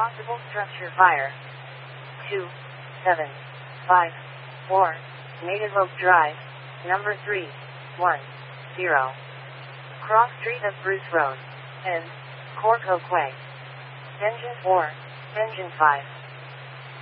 Possible structure fire. 2, 7, 5, 4, Native Oak Drive, number 3, 1, 0. Cross Street of Bruce Road, N, Corco Quay. Engine 4, Engine 5.